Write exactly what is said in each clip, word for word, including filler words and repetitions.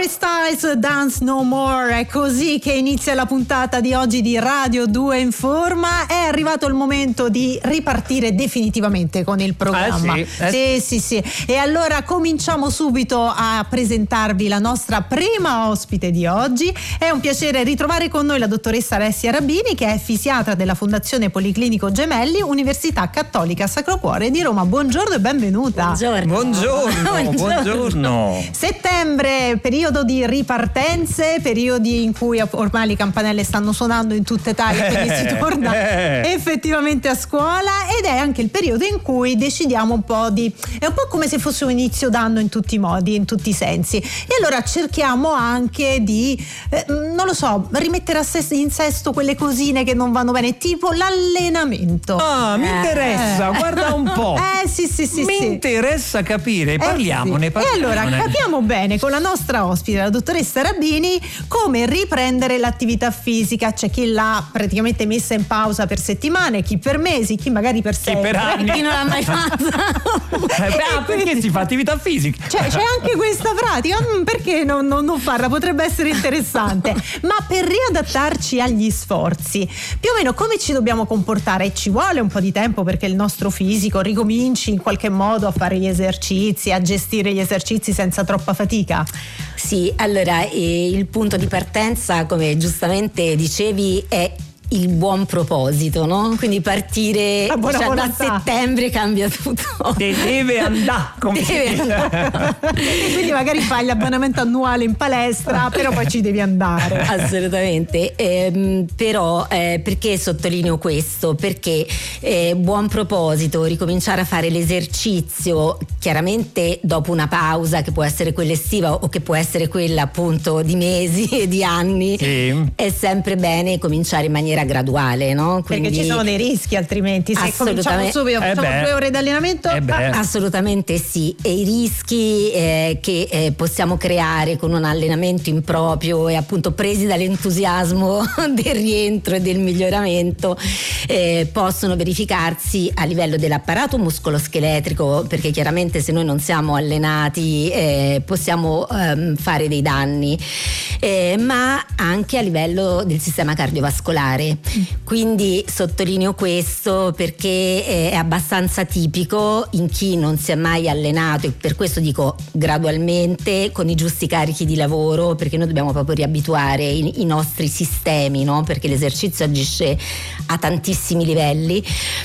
Harry Styles, Dance No More. È così che inizia la puntata di oggi di Radio due Informa. È arrivato il momento di ripartire definitivamente con il programma. Eh sì, eh sì, sì, sì. E allora cominciamo subito a presentarvi la nostra prima ospite di oggi. È un piacere ritrovare con noi la dottoressa Alessia Rabini, che è fisiatra della Fondazione Policlinico Gemelli, Università Cattolica Sacro Cuore di Roma. Buongiorno e benvenuta. Buongiorno. Buongiorno, buongiorno. buongiorno. Settembre, periodo di ripartenze, periodi in cui ormai le campanelle stanno suonando in tutta Italia, quindi si torna eh. effettivamente a scuola, ed è anche il periodo in cui decidiamo un po' di, è un po' come se fosse un inizio d'anno in tutti i modi, in tutti i sensi, e allora cerchiamo anche di eh, non lo so, rimettere a ses- in sesto quelle cosine che non vanno bene, tipo l'allenamento. Ah, mi eh. interessa, guarda un po'. Eh sì sì sì mi sì. interessa capire, parliamone, eh, sì. parliamone. E allora capiamo bene con la nostra ospite, la dottoressa Rabini, come riprendere l'attività fisica. C'è chi l'ha praticamente messa in pausa per settimane, chi per mesi, chi magari per sempre, per anni. chi non l'ha mai fatta. eh, beh, ah, perché si fa attività fisica? Cioè, c'è anche questa pratica, mm, perché non, non, non farla? Potrebbe essere interessante. Ma per riadattarci agli sforzi, più o meno come ci dobbiamo comportare? Ci vuole un po' di tempo perché il nostro fisico ricominci in qualche modo a fare gli esercizi, a gestire gli esercizi senza troppa fatica? Sì, allora eh, il punto di partenza, come giustamente dicevi, è il buon proposito, no? Quindi partire cioè, da settembre cambia tutto. Te deve andare, come deve si andare. Quindi magari fai l'abbonamento annuale in palestra, però poi ci devi andare. Assolutamente. Eh, però eh, perché sottolineo questo? Perché eh, buon proposito, ricominciare a fare l'esercizio, chiaramente dopo una pausa che può essere quella estiva o che può essere quella appunto di mesi e di anni, sì. È sempre bene cominciare in maniera graduale, no? Quindi, perché ci sono dei rischi altrimenti, se cominciamo subito, eh facciamo due ore di allenamento. Eh ah, assolutamente sì, e i rischi eh, che eh, possiamo creare con un allenamento improprio e appunto presi dall'entusiasmo del rientro e del miglioramento eh, possono verificarsi a livello dell'apparato muscoloscheletrico, perché chiaramente se noi non siamo allenati eh, possiamo ehm, fare dei danni, eh, ma anche a livello del sistema cardiovascolare. Quindi sottolineo questo perché è abbastanza tipico in chi non si è mai allenato, e per questo dico gradualmente, con i giusti carichi di lavoro, perché noi dobbiamo proprio riabituare i, i nostri sistemi, no? Perché l'esercizio agisce a tantissimi livelli.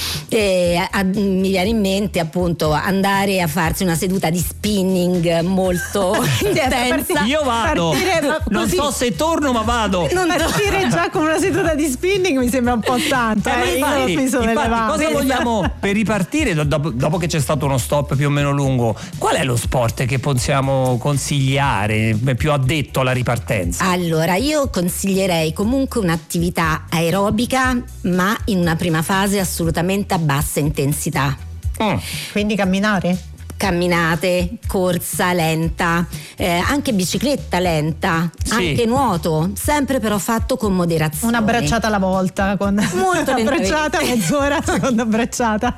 E a, mi viene in mente appunto andare a farsi una seduta di spinning molto intensa. Io vado, partire, non così, so se torno, ma vado. Non partire già con una seduta di spinning mi sembra un po' tanto. Eh, eh, infatti, io mi sono infatti, elevato. cosa vogliamo per ripartire dopo, dopo che c'è stato uno stop più o meno lungo? Qual è lo sport che possiamo consigliare più addetto alla ripartenza? Allora, io consiglierei comunque un'attività aerobica, ma in una prima fase assolutamente a bassa intensità. Mm. Quindi camminare? Camminate, corsa lenta, eh, anche bicicletta lenta, sì. Anche nuoto, sempre però fatto con moderazione. Una bracciata alla volta, con molto una bracciata, mezz'ora, seconda bracciata.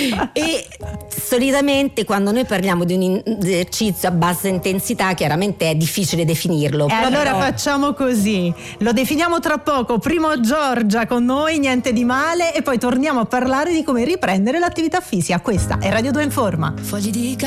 E solitamente quando noi parliamo di un esercizio a bassa intensità, chiaramente è difficile definirlo. E allora però... facciamo così, lo definiamo tra poco. Primo Giorgia con noi, niente di male, e poi torniamo a parlare di come riprendere l'attività fisica. Questa è Radio due Informa. Fogli di